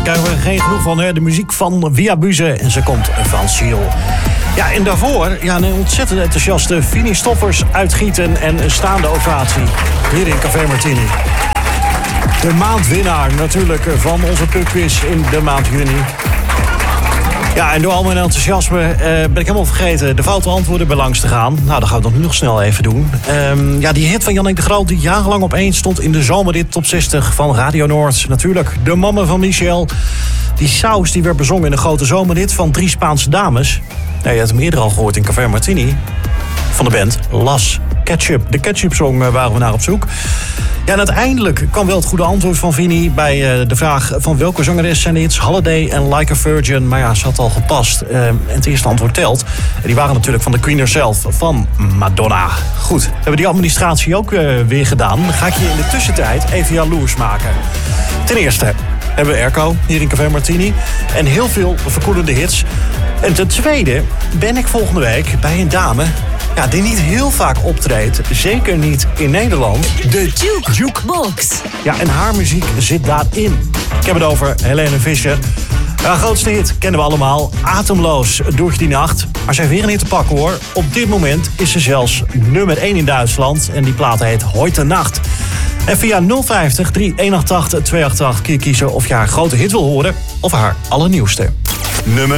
krijgen we geen genoeg van. Hè? De muziek van Via Buze en ze komt van Siel. Ja, en daarvoor een ontzettend enthousiaste Fini Stoffers uitgieten en een staande ovatie hier in Café Martini. De maandwinnaar natuurlijk van onze pubquiz in de maand juni. Ja, en door al mijn enthousiasme ben ik helemaal vergeten de foute antwoorden bij langs te gaan. Nou, dat gaan we nog nu nog snel even doen. Die hit van Jannik de Groot die jarenlang op 1 stond in de zomerrit top 60 van Radio Noord. Natuurlijk, de mama van Michel. Die saus die werd bezongen in een grote zomerrit van 3 Spaanse dames. Nou, je hebt hem eerder al gehoord in Café Martini. Van de band Las Ketchup. De Ketchup-song waren we naar op zoek. Ja, en uiteindelijk kwam wel het goede antwoord van Vini bij de vraag van welke zangeres zijn de hits Holiday en Like a Virgin. Maar ja, ze had al gepast. En het eerste antwoord telt. En die waren natuurlijk van de Queen herself, van Madonna. Goed, we hebben die administratie ook weer gedaan. Dan ga ik je in de tussentijd even jaloers maken. Ten eerste hebben we Airco hier in Café Martini. En heel veel verkoelende hits. En ten tweede ben ik volgende week bij een dame die niet heel vaak optreedt. Zeker niet in Nederland. De Jukebox. Ja, en haar muziek zit daarin. Ik heb het over Helene Fischer. Haar grootste hit kennen we allemaal. Atemloos door die nacht. Maar ze heeft weer een hit te pakken hoor. Op dit moment is ze zelfs nummer 1 in Duitsland. En die plaat heet Heute Nacht. En via 050 3188 288 kun je kiezen of je haar grote hit wil horen of haar allernieuwste. Nummer